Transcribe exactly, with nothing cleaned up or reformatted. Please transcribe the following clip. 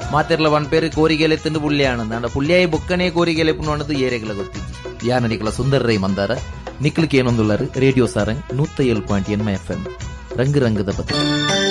ಮಾತೆರ್ಲ ಒಂದ್ ಪೇರು ಕೋರಿಗೆಲೆ ತಿಂದು ಪುಳ್ಳಿಯಾಣ ಅಂಡ ಪುಳ್ಳಿಯಾಯಿ ಬೊಕ್ಕನೆ ಕೋರಿಗೆಲೆ ಪುಣ್ಣದು ಏರೆಗಳ ಗೊತ್ತಿದ್ದಿ ಯಾನ ನಿಕಲ ಸುಂದರ ರೈ ಮಂದಾರ ನಿಕ್ಲಿಕ್ಕೆ ಏನೊಂದುಳ್ಳಾರು ರೇಡಿಯೋ ಸಾರಂಗ್ ನೂತ್ತ ಏಳು ಪಾಯಿಂಟ್ ಎನ್ಮ ಎಫ್ ಎಂ ರಂಗು ರಂಗದ ಬದುಕು.